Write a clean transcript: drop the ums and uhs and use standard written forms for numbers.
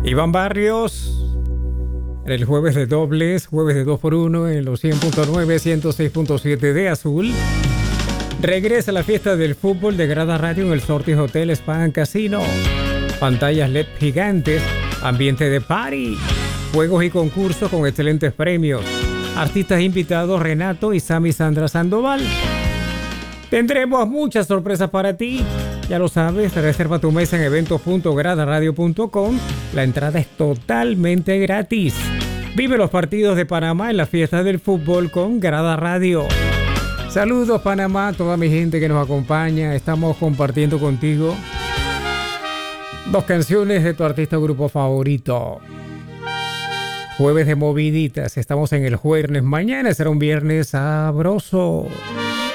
Iván Barrios, en el jueves de dobles, jueves de 2x1 en los 100.9, 106.7 de Azul. Regresa la fiesta del fútbol de Grada Radio en el Sortis Hotel Spa and Casino. Pantallas LED gigantes, ambiente de party, juegos y concursos con excelentes premios. Artistas invitados Renato y Sammy Sandra Sandoval. Tendremos muchas sorpresas para ti. Ya lo sabes, reserva tu mesa en eventos.gradaradio.com. La entrada es totalmente gratis. Vive los partidos de Panamá en la fiesta del fútbol con Grada Radio. Saludos Panamá, toda mi gente que nos acompaña. Estamos compartiendo contigo 2 canciones de tu artista o grupo favorito. Jueves de moviditas, estamos en el jueves. Mañana será un viernes sabroso.